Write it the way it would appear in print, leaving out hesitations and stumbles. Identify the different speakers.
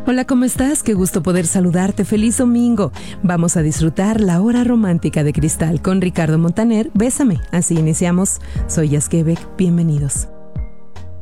Speaker 1: Hola, ¿cómo estás? Qué gusto poder saludarte. Feliz domingo. Vamos a disfrutar la hora romántica de Cristal con Ricardo Montaner. Bésame. Así iniciamos. Soy Yasquebec. Bienvenidos.